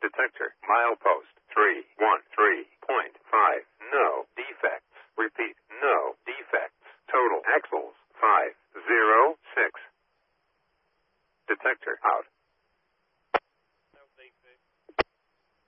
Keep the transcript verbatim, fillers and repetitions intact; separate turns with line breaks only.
Detector. Milepost three one three point five. No defects. Repeat. No defects. Total axles five zero six. Detector out.